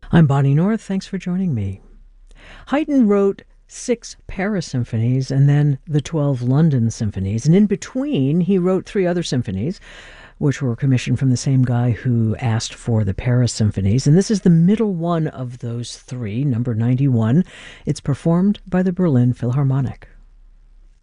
I'm Bonnie North. Thanks for joining me. Haydn wrote 6 Paris symphonies and then the 12 London symphonies. And in between, he wrote 3 other symphonies, which were commissioned from the same guy who asked for the Paris symphonies. And this is the middle one of those 3, number 91. It's performed by the Berlin Philharmonic.